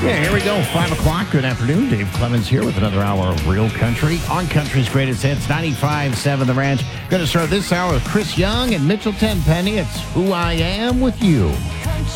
Yeah, here we go. 5 o'clock. Good afternoon. Dave Clemens here with another hour of Real Country on Country's Greatest Hits, 95.7 The Ranch. Going to start this hour with Chris Young and Mitchell Tenpenny. It's Who I Am with You.